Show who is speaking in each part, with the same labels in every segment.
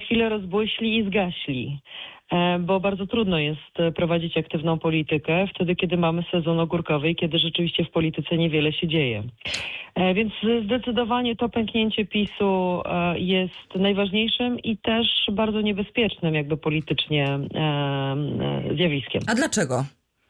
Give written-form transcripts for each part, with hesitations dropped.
Speaker 1: chwilę rozbłyśli i zgaśli. Bo bardzo trudno jest prowadzić aktywną politykę wtedy, kiedy mamy sezon ogórkowy i kiedy rzeczywiście w polityce niewiele się dzieje. Więc zdecydowanie to pęknięcie PiS-u jest najważniejszym i też bardzo niebezpiecznym jakby politycznie zjawiskiem.
Speaker 2: A dlaczego?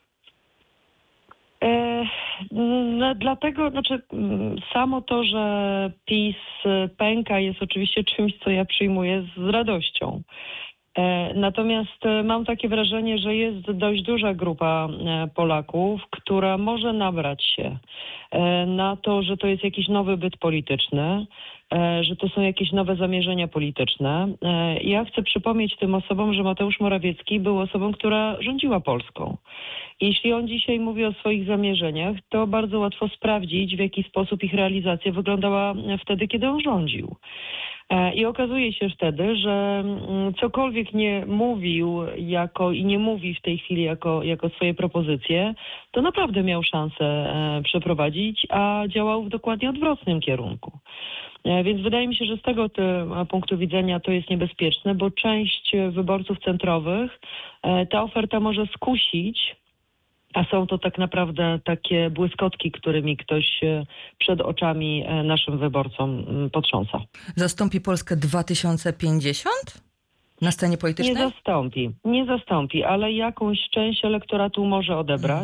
Speaker 1: Dlatego, samo to, że PiS pęka jest oczywiście czymś, co ja przyjmuję z radością. Natomiast mam takie wrażenie, że jest dość duża grupa Polaków, która może nabrać się na to, że to jest jakiś nowy byt polityczny, że to są jakieś nowe zamierzenia polityczne. Ja chcę przypomnieć tym osobom, że Mateusz Morawiecki był osobą, która rządziła Polską. Jeśli on dzisiaj mówi o swoich zamierzeniach, to bardzo łatwo sprawdzić, w jaki sposób ich realizacja wyglądała wtedy, kiedy on rządził. I okazuje się wtedy, że cokolwiek nie mówił i nie mówi w tej chwili jako swoje propozycje, to naprawdę miał szansę przeprowadzić, a działał w dokładnie odwrotnym kierunku. Więc wydaje mi się, że z tego punktu widzenia to jest niebezpieczne, bo część wyborców centrowych ta oferta może skusić, a są to tak naprawdę takie błyskotki, którymi ktoś przed oczami naszym wyborcom potrząsa.
Speaker 2: Zastąpi Polskę 2050 na scenie politycznej?
Speaker 1: Nie zastąpi, ale jakąś część elektoratu może odebrać.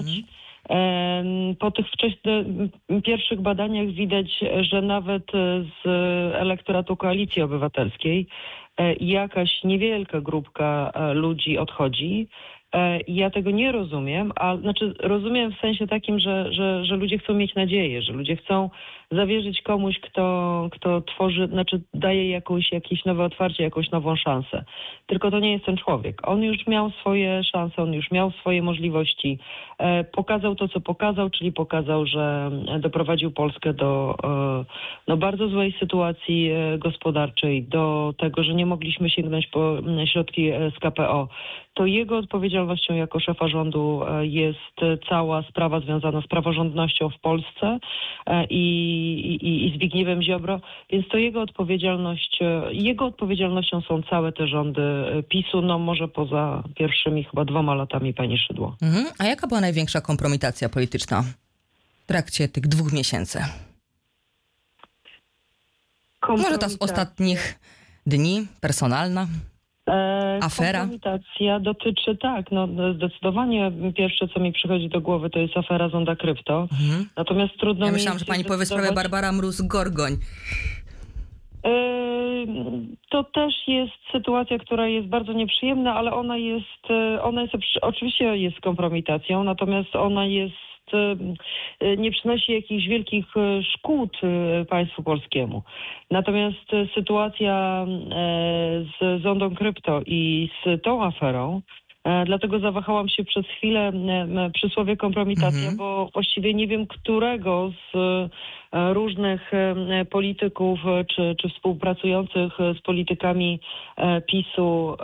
Speaker 1: Po tych pierwszych badaniach widać, że nawet z elektoratu Koalicji Obywatelskiej jakaś niewielka grupka ludzi odchodzi. Ja tego nie rozumiem, rozumiem w sensie takim, że ludzie chcą mieć nadzieję, że ludzie chcą zawierzyć komuś, kto tworzy, daje jakieś nowe otwarcie, jakąś nową szansę. Tylko to nie jest ten człowiek. On już miał swoje szanse, on już miał swoje możliwości. Pokazał to, co pokazał, czyli pokazał, że doprowadził Polskę do bardzo złej sytuacji gospodarczej, do tego, że nie mogliśmy sięgnąć po środki z KPO. To jego odpowiedzialnością jako szefa rządu jest cała sprawa związana z praworządnością w Polsce i Zbigniewem Ziobro, więc to jego odpowiedzialnością są całe te rządy PiS-u, może poza pierwszymi chyba 2 latami pani Szydło.
Speaker 2: A jaka była największa kompromitacja polityczna w trakcie tych 2 miesięcy? Może ta z ostatnich dni, personalna? Afera?
Speaker 1: Kompromitacja dotyczy, zdecydowanie pierwsze, co mi przychodzi do głowy, to jest afera Zonda Krypto. Natomiast trudno mi...
Speaker 2: myślałam, że pani powie w sprawie Barbara Mróz-Gorgoń.
Speaker 1: To też jest sytuacja, która jest bardzo nieprzyjemna, ale ona oczywiście jest kompromitacją, natomiast ona nie przynosi jakichś wielkich szkód państwu polskiemu. Natomiast sytuacja z Zondą Krypto i z tą aferą, dlatego zawahałam się przez chwilę przy słowie kompromitacja, bo właściwie nie wiem, którego z różnych polityków czy współpracujących z politykami PiS-u,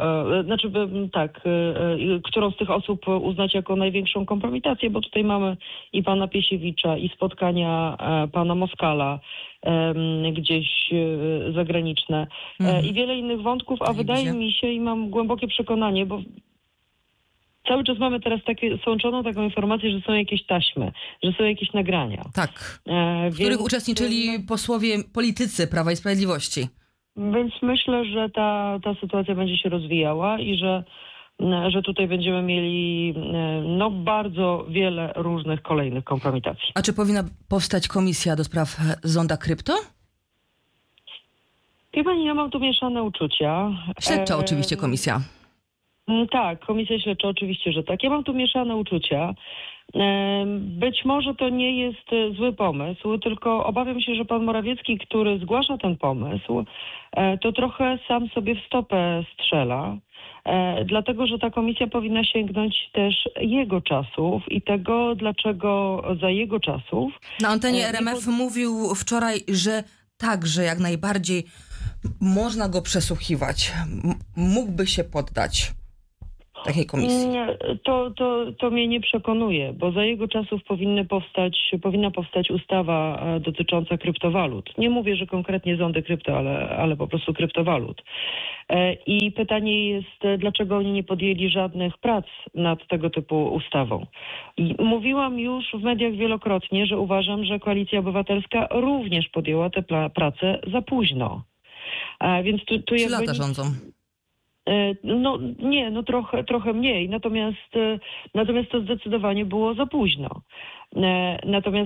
Speaker 1: którą z tych osób uznać jako największą kompromitację, bo tutaj mamy i pana Piesiewicza, i spotkania pana Moskala gdzieś zagraniczne i wiele innych wątków, a wydaje mi się i mam głębokie przekonanie, bo cały czas mamy teraz sączoną taką informację, że są jakieś taśmy, że są jakieś nagrania.
Speaker 2: Tak, w których uczestniczyli politycy Prawa i Sprawiedliwości.
Speaker 1: Więc myślę, że ta sytuacja będzie się rozwijała i że tutaj będziemy mieli bardzo wiele różnych kolejnych kompromitacji.
Speaker 2: A czy powinna powstać komisja do spraw Zonda Krypto?
Speaker 1: Wie pani, ja mam tu mieszane uczucia.
Speaker 2: Śledcza oczywiście komisja.
Speaker 1: Tak, komisja śledcza oczywiście, że tak. Ja mam tu mieszane uczucia. Być może to nie jest zły pomysł, tylko obawiam się, że pan Morawiecki, który zgłasza ten pomysł, to trochę sam sobie w stopę strzela. Dlatego, że ta komisja powinna sięgnąć też jego czasów i tego, dlaczego za jego czasów...
Speaker 2: Na antenie RMF mówił wczoraj, że tak, że jak najbardziej można go przesłuchiwać. Mógłby się poddać. takiej komisji?
Speaker 1: To mnie nie przekonuje, bo za jego czasów powinna powstać ustawa dotycząca kryptowalut. Nie mówię, że konkretnie zondy krypto, ale po prostu kryptowalut. I pytanie jest, dlaczego oni nie podjęli żadnych prac nad tego typu ustawą. I mówiłam już w mediach wielokrotnie, że uważam, że Koalicja Obywatelska również podjęła tę pracę za późno. Więc tu
Speaker 2: 3 lata rządzą.
Speaker 1: No nie, no trochę mniej, natomiast to zdecydowanie było za późno. Natomiast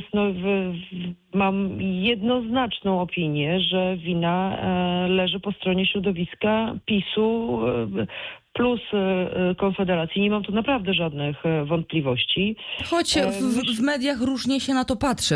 Speaker 1: mam jednoznaczną opinię, że wina leży po stronie środowiska PiS-u plus Konfederacji. Nie mam tu naprawdę żadnych wątpliwości.
Speaker 2: Choć w mediach różnie się na to patrzy.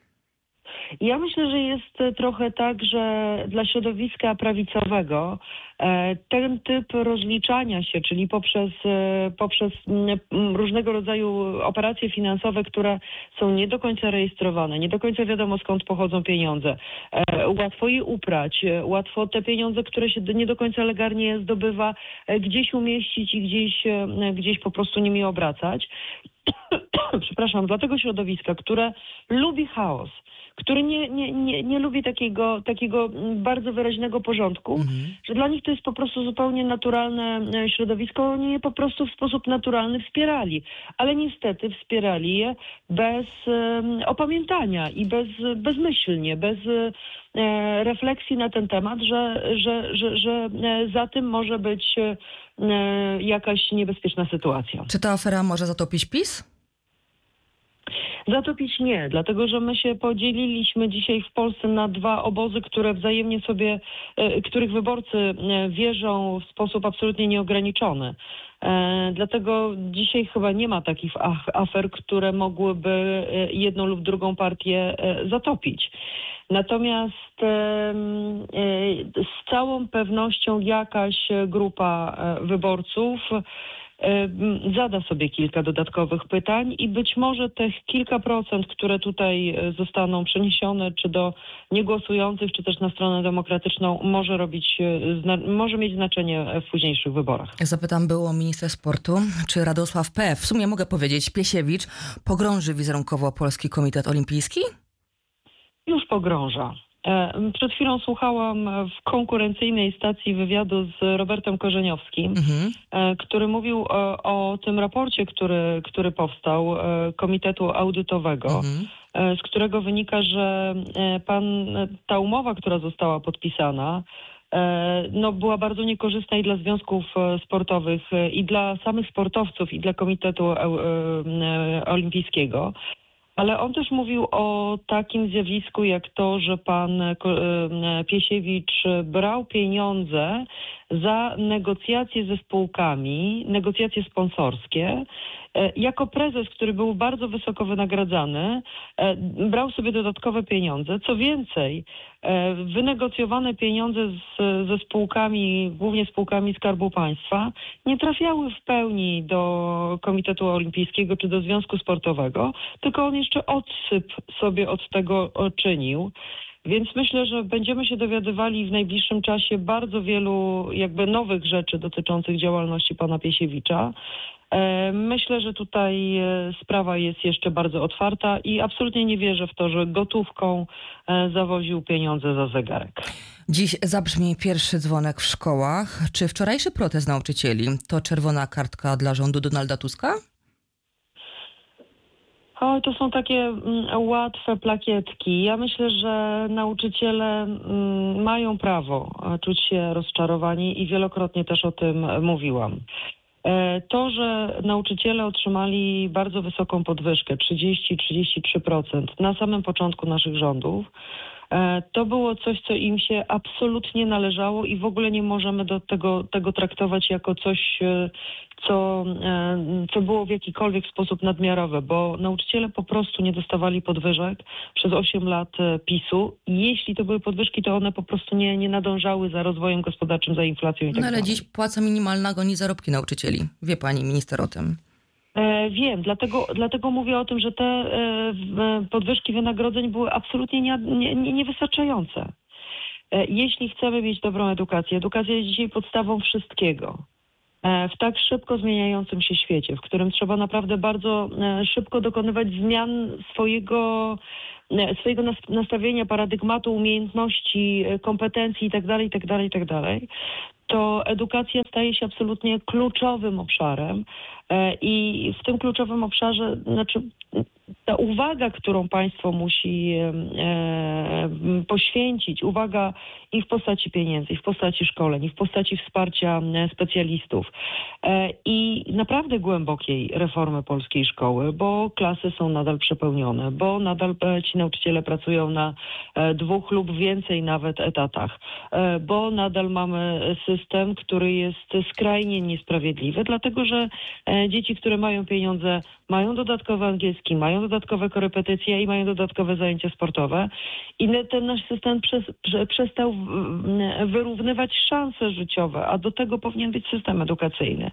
Speaker 1: Ja myślę, że jest trochę tak, że dla środowiska prawicowego ten typ rozliczania się, czyli poprzez różnego rodzaju operacje finansowe, które są nie do końca rejestrowane, nie do końca wiadomo skąd pochodzą pieniądze, łatwo je uprać, łatwo te pieniądze, które się nie do końca legalnie zdobywa, gdzieś umieścić i gdzieś po prostu nimi obracać. Przepraszam, dla tego środowiska, które lubi chaos, który nie lubi takiego bardzo wyraźnego porządku, że dla nich to jest po prostu zupełnie naturalne środowisko. Oni je po prostu w sposób naturalny wspierali. Ale niestety wspierali je bez opamiętania i bezmyślnie, bez refleksji na ten temat, że za tym może być jakaś niebezpieczna sytuacja.
Speaker 2: Czy ta afera może zatopić PiS?
Speaker 1: Zatopić nie, dlatego że my się podzieliliśmy dzisiaj w Polsce na dwa obozy, które wzajemnie których wyborcy wierzą w sposób absolutnie nieograniczony. Dlatego dzisiaj chyba nie ma takich afer, które mogłyby jedną lub drugą partię zatopić. Natomiast z całą pewnością jakaś grupa wyborców zada sobie kilka dodatkowych pytań i być może tych kilka procent, które tutaj zostaną przeniesione czy do niegłosujących, czy też na stronę demokratyczną, może mieć znaczenie w późniejszych wyborach.
Speaker 2: Zapytam było minister sportu, czy Radosław P., w sumie mogę powiedzieć Piesiewicz, pogrąży wizerunkowo Polski Komitet Olimpijski?
Speaker 1: Już pogrąża. Przed chwilą słuchałam w konkurencyjnej stacji wywiadu z Robertem Korzeniowskim, który mówił o tym raporcie, który powstał Komitetu Audytowego, z którego wynika, że ta umowa, która została podpisana, była bardzo niekorzystna i dla związków sportowych, i dla samych sportowców, i dla Komitetu Olimpijskiego. Ale on też mówił o takim zjawisku jak to, że pan Piesiewicz brał pieniądze za negocjacje ze spółkami, negocjacje sponsorskie. Jako prezes, który był bardzo wysoko wynagradzany, brał sobie dodatkowe pieniądze. Co więcej, wynegocjowane pieniądze ze spółkami, głównie spółkami Skarbu Państwa, nie trafiały w pełni do Komitetu Olimpijskiego czy do Związku Sportowego, tylko on jeszcze odsyp sobie od tego czynił. Więc myślę, że będziemy się dowiadywali w najbliższym czasie bardzo wielu nowych rzeczy dotyczących działalności pana Piesiewicza. Myślę, że tutaj sprawa jest jeszcze bardzo otwarta i absolutnie nie wierzę w to, że gotówką zawoził pieniądze za zegarek.
Speaker 2: Dziś zabrzmi pierwszy dzwonek w szkołach. Czy wczorajszy protest nauczycieli to czerwona kartka dla rządu Donalda Tuska?
Speaker 1: To są takie łatwe plakietki. Ja myślę, że nauczyciele mają prawo czuć się rozczarowani i wielokrotnie też o tym mówiłam. To, że nauczyciele otrzymali bardzo wysoką podwyżkę, 30-33% na samym początku naszych rządów, to było coś, co im się absolutnie należało i w ogóle nie możemy do tego traktować jako coś, co było w jakikolwiek sposób nadmiarowe, bo nauczyciele po prostu nie dostawali podwyżek przez 8 lat PiS-u. Jeśli to były podwyżki, to one po prostu nie nadążały za rozwojem gospodarczym, za inflacją i tak dalej.
Speaker 2: Ale dziś płaca minimalna goni zarobki nauczycieli. Wie pani minister o tym?
Speaker 1: Wiem, dlatego mówię o tym, że te podwyżki wynagrodzeń były absolutnie w tak szybko zmieniającym się świecie, w którym trzeba naprawdę bardzo szybko dokonywać zmian swojego nastawienia, paradygmatu, umiejętności, kompetencji itd., to edukacja staje się absolutnie kluczowym obszarem i w tym kluczowym obszarze, ta uwaga, którą państwo musi poświęcić, uwaga i w postaci pieniędzy, i w postaci szkoleń, i w postaci wsparcia specjalistów i naprawdę głębokiej reformy polskiej szkoły, bo klasy są nadal przepełnione, bo nadal ci nauczyciele pracują na 2 lub więcej nawet etatach, bo nadal mamy system, który jest skrajnie niesprawiedliwy, dlatego że dzieci, które mają pieniądze, mają dodatkowy angielski, mają dodatkowe korepetycje i mają dodatkowe zajęcia sportowe. I ten nasz system przestał wyrównywać szanse życiowe, a do tego powinien być system edukacyjny.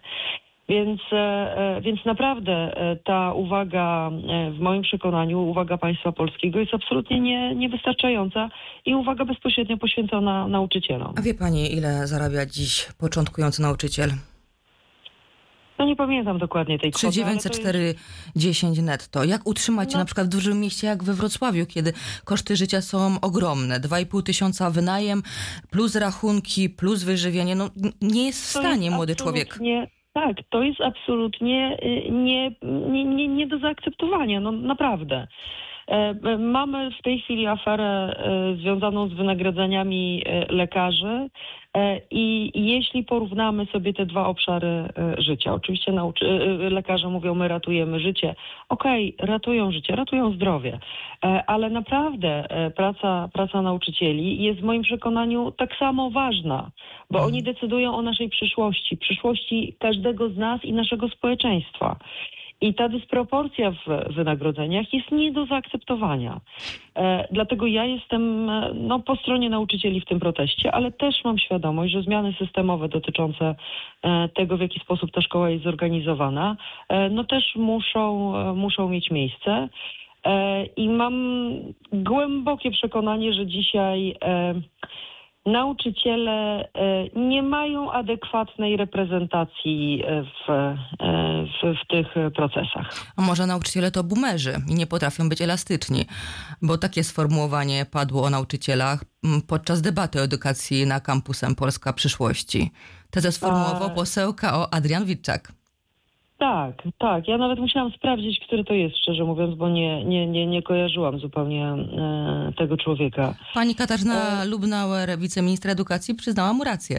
Speaker 1: Więc naprawdę ta uwaga, w moim przekonaniu, uwaga państwa polskiego jest absolutnie niewystarczająca i uwaga bezpośrednio poświęcona nauczycielom.
Speaker 2: A wie pani, ile zarabia dziś początkujący nauczyciel?
Speaker 1: No nie pamiętam dokładnie tej kwoty.
Speaker 2: 3910 netto. Jak utrzymać się na przykład w dużym mieście jak we Wrocławiu, kiedy koszty życia są ogromne? 2,5 tysiąca wynajem, plus rachunki, plus wyżywienie. No nie jest w stanie młody człowiek.
Speaker 1: Tak, to jest absolutnie nie do zaakceptowania, no naprawdę. Mamy w tej chwili aferę związaną z wynagrodzeniami lekarzy i jeśli porównamy sobie te 2 obszary życia, oczywiście lekarze mówią, my ratujemy życie. Okej, ratują życie, ratują zdrowie, ale naprawdę praca nauczycieli jest w moim przekonaniu tak samo ważna, bo oni decydują o naszej przyszłości każdego z nas i naszego społeczeństwa. I ta dysproporcja w wynagrodzeniach jest nie do zaakceptowania. Dlatego ja jestem po stronie nauczycieli w tym proteście, ale też mam świadomość, że zmiany systemowe dotyczące tego, w jaki sposób ta szkoła jest zorganizowana, też muszą mieć miejsce. I mam głębokie przekonanie, że dzisiaj nauczyciele nie mają adekwatnej reprezentacji w tych procesach.
Speaker 2: A może nauczyciele to boomerzy i nie potrafią być elastyczni? Bo takie sformułowanie padło o nauczycielach podczas debaty o edukacji na kampusem Polska Przyszłości. Tezę sformułował poseł KO Adrian Witczak.
Speaker 1: Tak. Ja nawet musiałam sprawdzić, który to jest, szczerze mówiąc, bo nie kojarzyłam zupełnie tego człowieka.
Speaker 2: Pani Katarzyna Lubnauer, wiceministra edukacji, przyznała mu rację.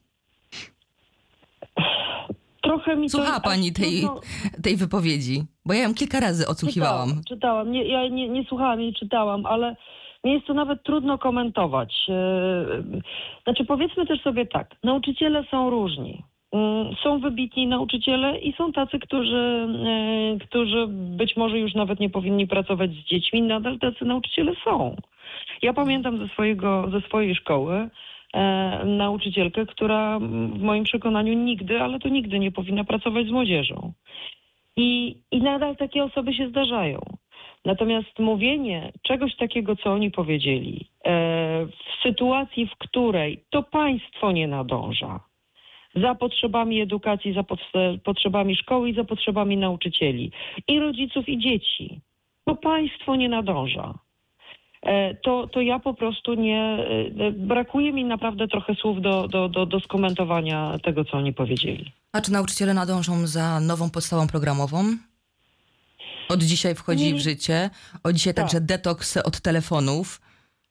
Speaker 1: Trochę mi
Speaker 2: Słuchała pani tej wypowiedzi, bo ja ją kilka razy odsłuchiwałam.
Speaker 1: Czytałam. Ja nie słuchałam, nie czytałam, ale mnie jest to nawet trudno komentować. Powiedzmy też sobie tak, nauczyciele są różni. Są wybitni nauczyciele i są tacy, którzy być może już nawet nie powinni pracować z dziećmi, nadal tacy nauczyciele są. Ja pamiętam ze swojej szkoły nauczycielkę, która w moim przekonaniu nigdy nie powinna pracować z młodzieżą. I nadal takie osoby się zdarzają. Natomiast mówienie czegoś takiego, co oni powiedzieli, w sytuacji, w której to państwo nie nadąża za potrzebami edukacji, za potrzebami szkoły i za potrzebami nauczycieli i rodziców i dzieci, to państwo nie nadąża. To ja po prostu brakuje mi naprawdę trochę słów do skomentowania tego, co oni powiedzieli.
Speaker 2: A czy nauczyciele nadążą za nową podstawą programową? Od dzisiaj wchodzi w życie, od dzisiaj także detoks od telefonów.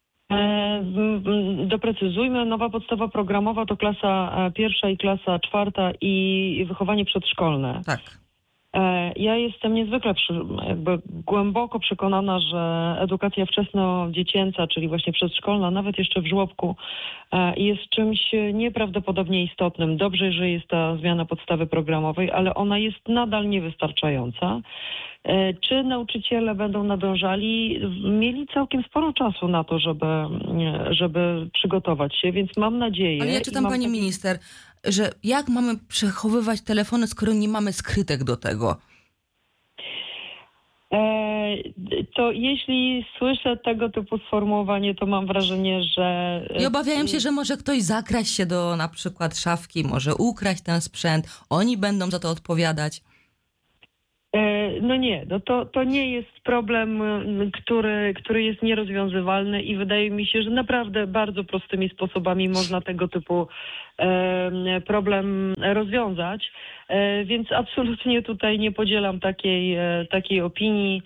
Speaker 1: Doprecyzujmy, nowa podstawa programowa to klasa 1 i klasa 4 i wychowanie przedszkolne.
Speaker 2: Tak.
Speaker 1: Ja jestem niezwykle głęboko przekonana, że edukacja wczesnodziecięca, czyli właśnie przedszkolna, nawet jeszcze w żłobku, jest czymś nieprawdopodobnie istotnym. Dobrze, że jest ta zmiana podstawy programowej, ale ona jest nadal niewystarczająca. Czy nauczyciele będą nadążali? Mieli całkiem sporo czasu na to, żeby przygotować się, więc mam nadzieję...
Speaker 2: Ale ja czytam, pani minister, że jak mamy przechowywać telefony, skoro nie mamy skrytek do tego?
Speaker 1: To jeśli słyszę tego typu sformułowanie, to mam wrażenie, że...
Speaker 2: I obawiają się, że może ktoś zakraść się do na przykład szafki, może ukraść ten sprzęt, oni będą za to odpowiadać.
Speaker 1: No nie, to nie jest problem, który jest nierozwiązywalny i wydaje mi się, że naprawdę bardzo prostymi sposobami można tego typu problem rozwiązać, więc absolutnie tutaj nie podzielam takiej opinii.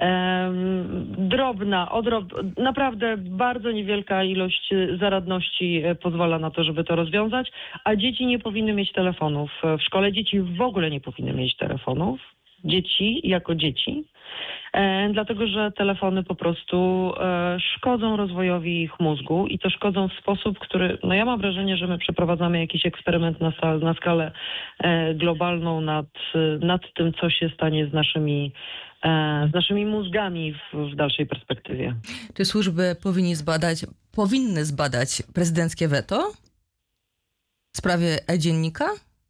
Speaker 1: Naprawdę bardzo niewielka ilość zaradności pozwala na to, żeby to rozwiązać, a dzieci nie powinny mieć telefonów. W szkole dzieci w ogóle nie powinny mieć telefonów. Dzieci jako dzieci, dlatego że telefony po prostu szkodzą rozwojowi ich mózgu i to szkodzą w sposób, który, no ja mam wrażenie, że my przeprowadzamy jakiś eksperyment na skalę globalną nad tym, co się stanie z naszymi mózgami w dalszej perspektywie.
Speaker 2: Czy służby powinny zbadać prezydenckie weto w sprawie e-dziennika?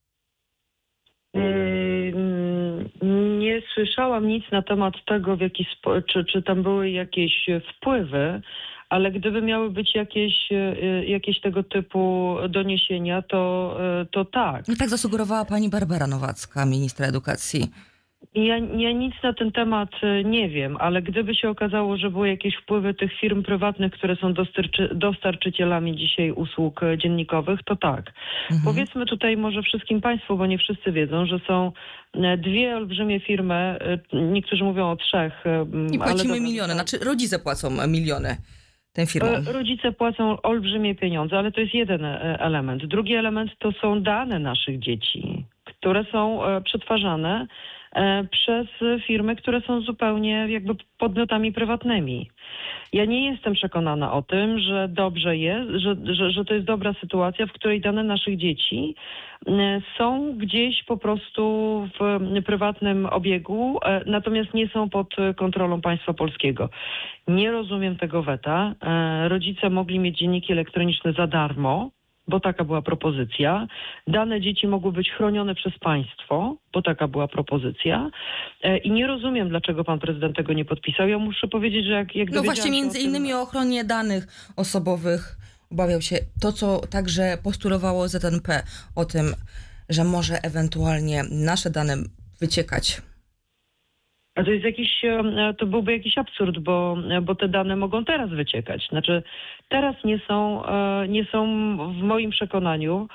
Speaker 1: Nie słyszałam nic na temat tego, czy tam były jakieś wpływy, ale gdyby miały być jakieś tego typu doniesienia, to tak.
Speaker 2: I tak zasugerowała pani Barbara Nowacka, ministra edukacji.
Speaker 1: Ja nic na ten temat nie wiem, ale gdyby się okazało, że były jakieś wpływy tych firm prywatnych, które są dostarczycielami dzisiaj usług dziennikowych, to tak. Powiedzmy tutaj może wszystkim państwu, bo nie wszyscy wiedzą, że są dwie olbrzymie firmy, niektórzy mówią o trzech.
Speaker 2: I płacimy miliony, znaczy rodzice płacą miliony tym firmom.
Speaker 1: Rodzice płacą olbrzymie pieniądze, ale to jest jeden element. Drugi element to są dane naszych dzieci, które są przetwarzane przez firmy, które są zupełnie jakby podmiotami prywatnymi. Ja nie jestem przekonana o tym, że dobrze jest, że to jest dobra sytuacja, w której dane naszych dzieci są gdzieś po prostu w prywatnym obiegu, natomiast nie są pod kontrolą państwa polskiego. Nie rozumiem tego weta. Rodzice mogli mieć dzienniki elektroniczne za darmo, bo taka była propozycja. Dane dzieci mogły być chronione przez państwo, bo taka była propozycja. I nie rozumiem, dlaczego pan prezydent tego nie podpisał. Ja muszę powiedzieć, że jak
Speaker 2: no właśnie między innymi o ochronie danych osobowych obawiał się to, co także postulowało ZNP, o tym, że może ewentualnie nasze dane wyciekać.
Speaker 1: A to byłby jakiś absurd, bo te dane mogą teraz wyciekać. Znaczy teraz nie są w moim przekonaniu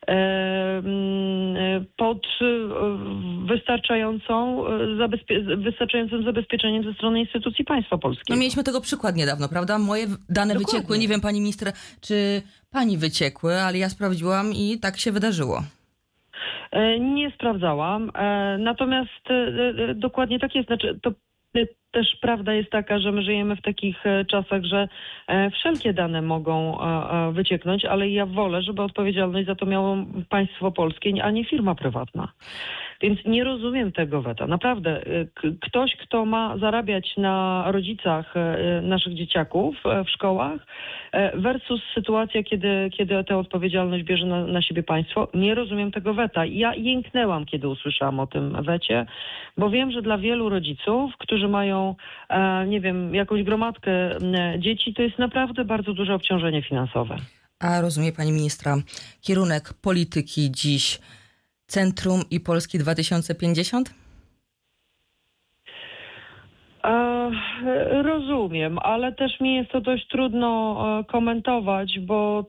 Speaker 1: pod wystarczającym zabezpieczeniem ze strony instytucji państwa polskiego.
Speaker 2: No mieliśmy tego przykład niedawno, prawda? Moje dane
Speaker 1: Dokładnie.
Speaker 2: wyciekły, nie wiem pani minister, czy pani wyciekły, ale ja sprawdziłam i tak się wydarzyło.
Speaker 1: Nie sprawdzałam, natomiast dokładnie tak jest. Znaczy, to też prawda jest taka, że my żyjemy w takich czasach, że wszelkie dane mogą wycieknąć, ale ja wolę, żeby odpowiedzialność za to miało państwo polskie, a nie firma prywatna. Więc nie rozumiem tego weta. Naprawdę, ktoś, kto ma zarabiać na rodzicach naszych dzieciaków w szkołach versus sytuacja, kiedy tę odpowiedzialność bierze na siebie państwo, nie rozumiem tego weta. Ja jęknęłam, kiedy usłyszałam o tym wecie, bo wiem, że dla wielu rodziców, którzy mają, nie wiem, jakąś gromadkę dzieci, to jest naprawdę bardzo duże obciążenie finansowe.
Speaker 2: A rozumie pani ministra kierunek polityki dziś Centrum i Polski 2050?
Speaker 1: Rozumiem, ale też mi jest to dość trudno komentować, bo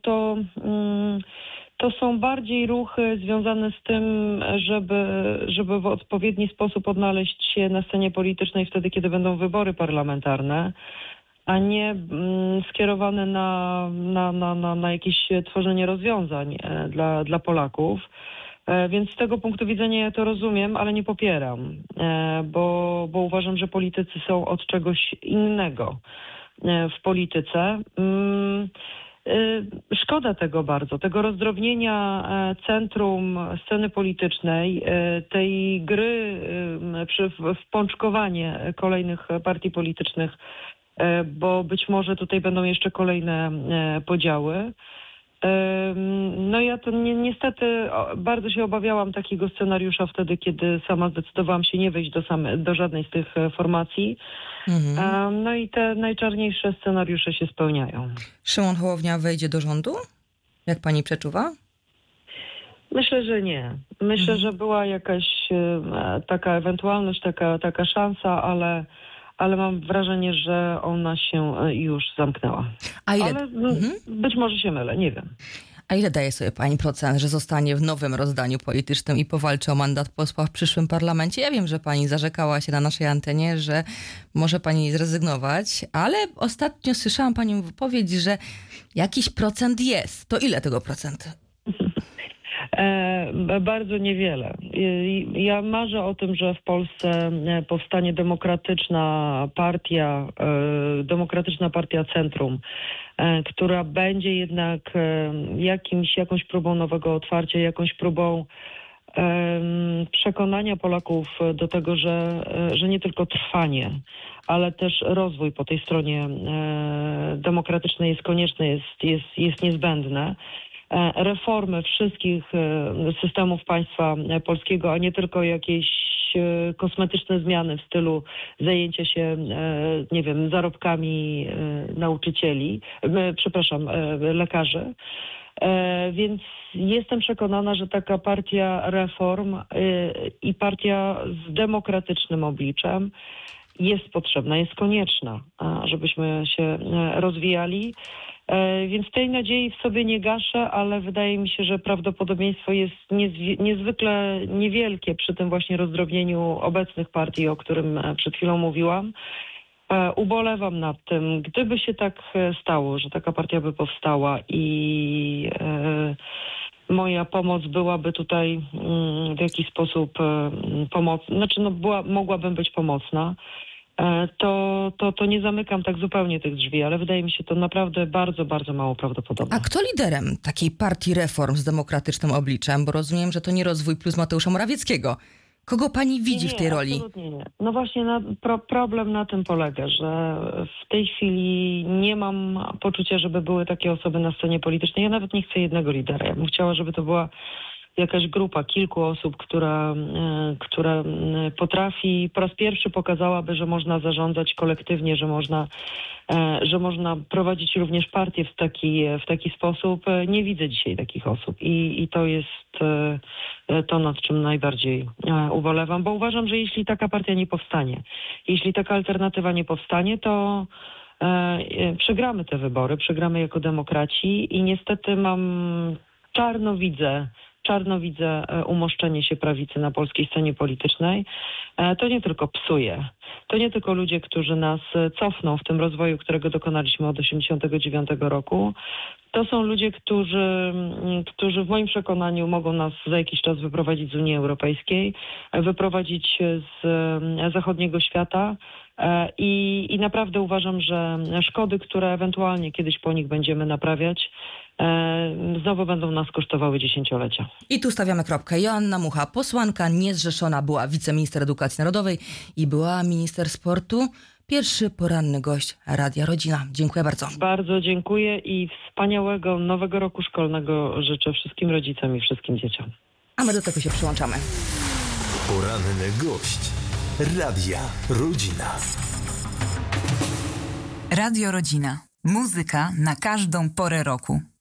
Speaker 1: to są bardziej ruchy związane z tym, żeby w odpowiedni sposób odnaleźć się na scenie politycznej wtedy, kiedy będą wybory parlamentarne, a nie skierowane na jakieś tworzenie rozwiązań dla Polaków. Więc z tego punktu widzenia ja to rozumiem, ale nie popieram, bo uważam, że politycy są od czegoś innego w polityce. Szkoda tego bardzo, tego rozdrobnienia centrum sceny politycznej, tej gry, wpączkowanie kolejnych partii politycznych, bo być może tutaj będą jeszcze kolejne podziały. No ja to niestety bardzo się obawiałam takiego scenariusza wtedy, kiedy sama zdecydowałam się nie wejść do żadnej z tych formacji. No i te najczarniejsze scenariusze się spełniają.
Speaker 2: Szymon Hołownia wejdzie do rządu? Jak pani przeczuwa?
Speaker 1: Myślę, że nie. Myślę, że była jakaś taka ewentualność, taka szansa, ale mam wrażenie, że ona się już zamknęła.
Speaker 2: A ile?
Speaker 1: Ale być może się mylę, nie wiem.
Speaker 2: A ile daje sobie pani procent, że zostanie w nowym rozdaniu politycznym i powalczy o mandat posła w przyszłym parlamencie? Ja wiem, że pani zarzekała się na naszej antenie, że może pani zrezygnować, ale ostatnio słyszałam panią wypowiedź, że jakiś procent jest. To ile tego procent?
Speaker 1: Bardzo niewiele. Ja marzę o tym, że w Polsce powstanie demokratyczna partia centrum, która będzie jednak jakąś próbą nowego otwarcia, jakąś próbą przekonania Polaków do tego, że nie tylko trwanie, ale też rozwój po tej stronie demokratycznej jest konieczny, jest niezbędne. Reformy wszystkich systemów państwa polskiego, a nie tylko jakieś kosmetyczne zmiany w stylu zajęcia się, nie wiem, zarobkami lekarzy. Więc jestem przekonana, że taka partia reform i partia z demokratycznym obliczem jest potrzebna, jest konieczna, żebyśmy się rozwijali. Więc tej nadziei w sobie nie gaszę, ale wydaje mi się, że prawdopodobieństwo jest niezwykle niewielkie przy tym właśnie rozdrobnieniu obecnych partii, o którym przed chwilą mówiłam. Ubolewam nad tym, gdyby się tak stało, że taka partia by powstała i moja pomoc byłaby tutaj w jakiś sposób mogłabym być pomocna. To nie zamykam tak zupełnie tych drzwi, ale wydaje mi się to naprawdę bardzo, bardzo mało prawdopodobne.
Speaker 2: A kto liderem takiej partii reform z demokratycznym obliczem? Bo rozumiem, że to nie Rozwój Plus Mateusza Morawieckiego. Kogo pani widzi w tej roli?
Speaker 1: Absolutnie nie. No właśnie problem na tym polega, że w tej chwili nie mam poczucia, żeby były takie osoby na scenie politycznej. Ja nawet nie chcę jednego lidera. Ja bym chciała, żeby to była jakaś grupa, kilku osób, która potrafi, po raz pierwszy pokazałaby, że można zarządzać kolektywnie, że można prowadzić również partię w taki sposób. Nie widzę dzisiaj takich osób i to jest to, nad czym najbardziej ubolewam, bo uważam, że jeśli taka partia nie powstanie, jeśli taka alternatywa nie powstanie, to przegramy te wybory, przegramy jako demokraci i niestety czarno widzę umoszczenie się prawicy na polskiej scenie politycznej. To nie tylko psuje. To nie tylko ludzie, którzy nas cofną w tym rozwoju, którego dokonaliśmy od 1989 roku. To są ludzie, którzy w moim przekonaniu mogą nas za jakiś czas wyprowadzić z Unii Europejskiej, wyprowadzić z zachodniego świata. I naprawdę uważam, że szkody, które ewentualnie kiedyś po nich będziemy naprawiać, znowu będą nas kosztowały dziesięciolecia.
Speaker 2: I tu stawiamy kropkę. Joanna Mucha, posłanka niezrzeszona, była wiceminister edukacji narodowej i była minister sportu. Pierwszy poranny gość Radia Rodzina. Dziękuję bardzo.
Speaker 1: Bardzo dziękuję i wspaniałego nowego roku szkolnego życzę wszystkim rodzicom i wszystkim dzieciom.
Speaker 2: A my do tego się przyłączamy.
Speaker 3: Poranny gość Radia Rodzina.
Speaker 4: Radio Rodzina. Muzyka na każdą porę roku.